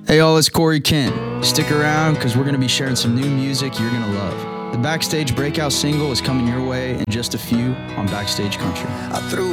Hey y'all, it's Corey Kent. Stick around because we're going to be sharing some new music you're going to love. The Backstage Breakout single is coming your way in just a few on Backstage Country. I threw